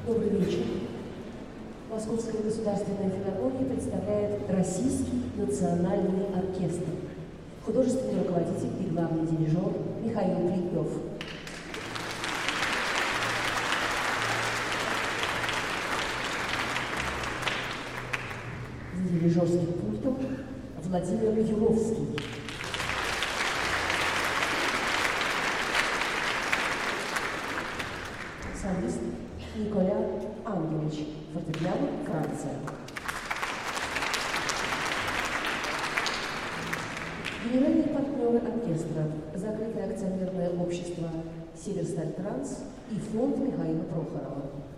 Добрый вечер. Московская государственная филармония представляет Российский национальный оркестр. Художественный руководитель и главный дирижер Михаил Плетнев. За дирижерским пультом Владимир Юровский. Солист Николя Ангелович, фортепиано, Франция. Генеральные партнеры оркестра, закрытое акционерное общество «Северсталь Транс» и фонд Михаила Прохорова.